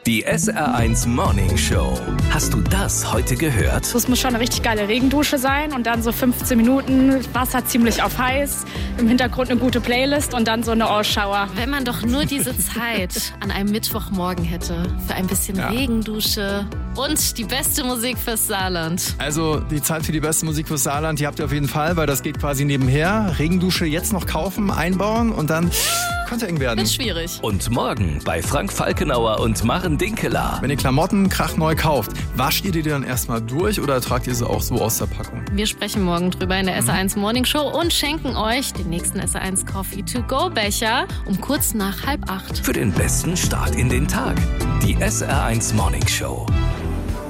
Die SR1 Morning Show. Hast du das heute gehört? Das muss schon eine richtig geile Regendusche sein und dann so 15 Minuten, Wasser ziemlich auf heiß, im Hintergrund eine gute Playlist und dann so eine Ohrschauer. Wenn man doch nur diese Zeit an einem Mittwochmorgen hätte für ein bisschen Regendusche und die beste Musik fürs Saarland. Also die Zeit für die beste Musik fürs Saarland, die habt ihr auf jeden Fall, weil das geht quasi nebenher. Regendusche jetzt noch kaufen, einbauen und dann könnte eng werden. Wird schwierig. Und morgen bei Frank Falkenauer und Maren Dinkeler. Wenn ihr Klamotten krachneu kauft, wascht ihr die dann erstmal durch oder tragt ihr sie auch so aus der Packung? Wir sprechen morgen drüber in der SR1 Morning Show und schenken euch den nächsten SR1 Coffee to go Becher um kurz nach 7:30. Für den besten Start in den Tag. Die SR1 Morning Show.